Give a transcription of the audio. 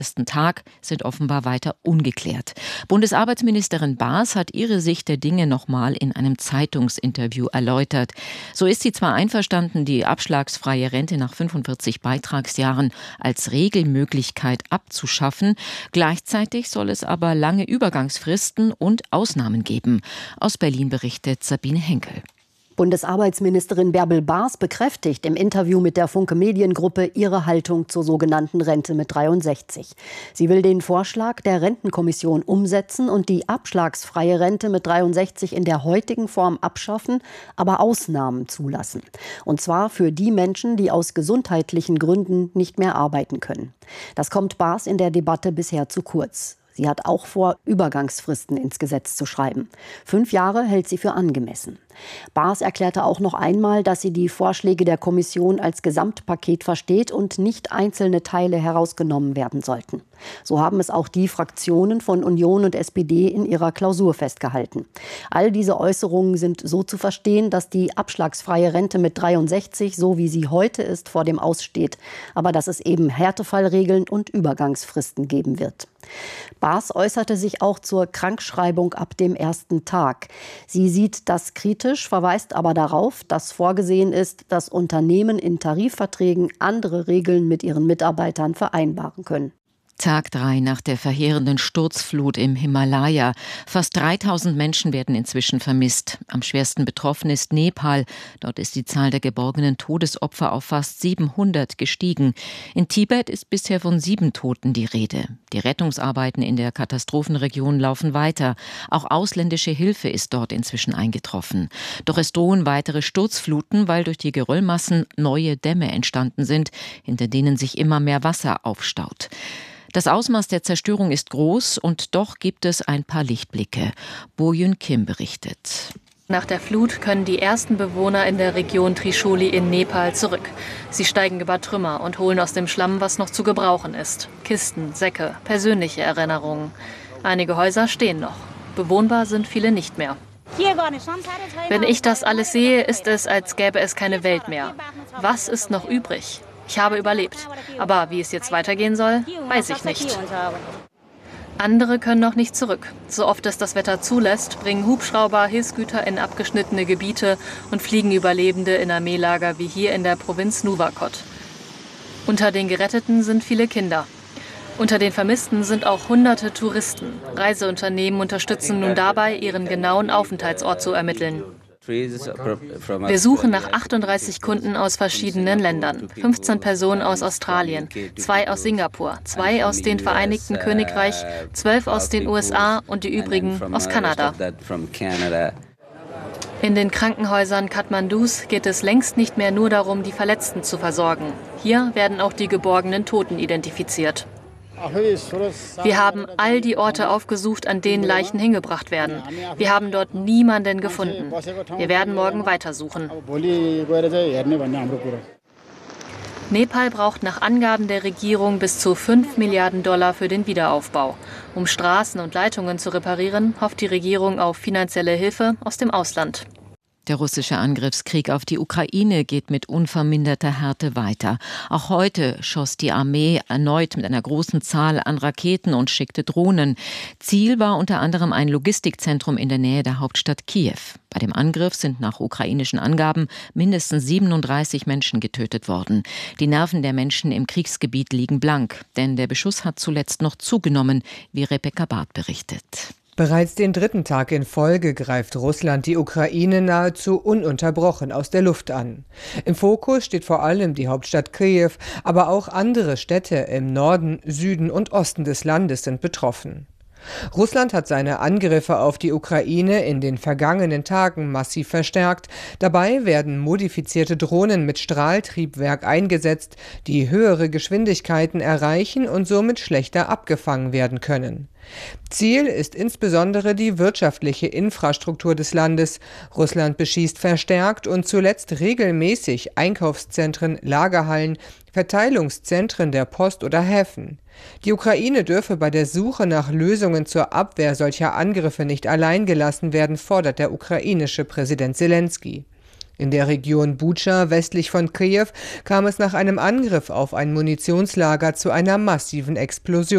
ersten Tag sind offenbar weiter ungeklärt. Bundesarbeitsministerin Baas hat ihre Sicht der Dinge nochmal in einem Zeitungsinterview erläutert. So ist sie zwar einverstanden, die abschlagsfreie Rente nach 45 Beitragsjahren als Regelmöglichkeit abzuschaffen. Gleichzeitig soll es aber lange Übergangsfristen und Ausnahmen geben. Aus Berlin berichtet Sabine Henkel. Bundesarbeitsministerin Bärbel Baas bekräftigt im Interview mit der Funke Mediengruppe ihre Haltung zur sogenannten Rente mit 63. Sie will den Vorschlag der Rentenkommission umsetzen und die abschlagsfreie Rente mit 63 in der heutigen Form abschaffen, aber Ausnahmen zulassen. Und zwar für die Menschen, die aus gesundheitlichen Gründen nicht mehr arbeiten können. Das kommt Baas in der Debatte bisher zu kurz. Sie hat auch vor, Übergangsfristen ins Gesetz zu schreiben. 5 Jahre hält sie für angemessen. Baas erklärte auch noch einmal, dass sie die Vorschläge der Kommission als Gesamtpaket versteht und nicht einzelne Teile herausgenommen werden sollten. So haben es auch die Fraktionen von Union und SPD in ihrer Klausur festgehalten. All diese Äußerungen sind so zu verstehen, dass die abschlagsfreie Rente mit 63, so wie sie heute ist, vor dem Aus steht, aber dass es eben Härtefallregeln und Übergangsfristen geben wird. Baas äußerte sich auch zur Krankschreibung ab dem ersten Tag. Sie sieht das kritisch, verweist aber darauf, dass vorgesehen ist, dass Unternehmen in Tarifverträgen andere Regeln mit ihren Mitarbeitern vereinbaren können. Tag 3 nach der verheerenden Sturzflut im Himalaya. Fast 3000 Menschen werden inzwischen vermisst. Am schwersten betroffen ist Nepal. Dort ist die Zahl der geborgenen Todesopfer auf fast 700 gestiegen. In Tibet ist bisher von 7 Toten die Rede. Die Rettungsarbeiten in der Katastrophenregion laufen weiter. Auch ausländische Hilfe ist dort inzwischen eingetroffen. Doch es drohen weitere Sturzfluten, weil durch die Geröllmassen neue Dämme entstanden sind, hinter denen sich immer mehr Wasser aufstaut. Das Ausmaß der Zerstörung ist groß und doch gibt es ein paar Lichtblicke. Bo Yun Kim berichtet. Nach der Flut können die ersten Bewohner in der Region Trishuli in Nepal zurück. Sie steigen über Trümmer und holen aus dem Schlamm, was noch zu gebrauchen ist. Kisten, Säcke, persönliche Erinnerungen. Einige Häuser stehen noch. Bewohnbar sind viele nicht mehr. Wenn ich das alles sehe, ist es, als gäbe es keine Welt mehr. Was ist noch übrig? Ich habe überlebt. Aber wie es jetzt weitergehen soll, weiß ich nicht. Andere können noch nicht zurück. So oft es das Wetter zulässt, bringen Hubschrauber Hilfsgüter in abgeschnittene Gebiete und fliegen Überlebende in Armeelager wie hier in der Provinz Nuwakot. Unter den Geretteten sind viele Kinder. Unter den Vermissten sind auch hunderte Touristen. Reiseunternehmen unterstützen nun dabei, ihren genauen Aufenthaltsort zu ermitteln. Wir suchen nach 38 Kunden aus verschiedenen Ländern. 15 Personen aus Australien, 2 aus Singapur, 2 aus dem Vereinigten Königreich, 12 aus den USA und die übrigen aus Kanada. In den Krankenhäusern Kathmandus geht es längst nicht mehr nur darum, die Verletzten zu versorgen. Hier werden auch die geborgenen Toten identifiziert. Wir haben all die Orte aufgesucht, an denen Leichen hingebracht werden. Wir haben dort niemanden gefunden. Wir werden morgen weitersuchen. Nepal braucht nach Angaben der Regierung bis zu $5 Milliarden für den Wiederaufbau. Um Straßen und Leitungen zu reparieren, hofft die Regierung auf finanzielle Hilfe aus dem Ausland. Der russische Angriffskrieg auf die Ukraine geht mit unverminderter Härte weiter. Auch heute schoss die Armee erneut mit einer großen Zahl an Raketen und schickte Drohnen. Ziel war unter anderem ein Logistikzentrum in der Nähe der Hauptstadt Kiew. Bei dem Angriff sind nach ukrainischen Angaben mindestens 37 Menschen getötet worden. Die Nerven der Menschen im Kriegsgebiet liegen blank, denn der Beschuss hat zuletzt noch zugenommen, wie Rebecca Barth berichtet. Bereits den 3. Tag in Folge greift Russland die Ukraine nahezu ununterbrochen aus der Luft an. Im Fokus steht vor allem die Hauptstadt Kiew, aber auch andere Städte im Norden, Süden und Osten des Landes sind betroffen. Russland hat seine Angriffe auf die Ukraine in den vergangenen Tagen massiv verstärkt. Dabei werden modifizierte Drohnen mit Strahltriebwerk eingesetzt, die höhere Geschwindigkeiten erreichen und somit schlechter abgefangen werden können. Ziel ist insbesondere die wirtschaftliche Infrastruktur des Landes. Russland beschießt verstärkt und zuletzt regelmäßig Einkaufszentren, Lagerhallen, Verteilungszentren der Post oder Häfen. Die Ukraine dürfe bei der Suche nach Lösungen zur Abwehr solcher Angriffe nicht allein gelassen werden, fordert der ukrainische Präsident Selenskyj. In der Region Butscha westlich von Kiew kam es nach einem Angriff auf ein Munitionslager zu einer massiven Explosion.